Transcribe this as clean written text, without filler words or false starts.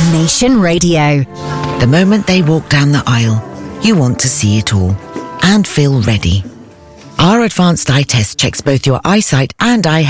Nation Radio. The moment they walk down the aisle, you want to see it all and feel ready. Our advanced eye test checks both your eyesight and eye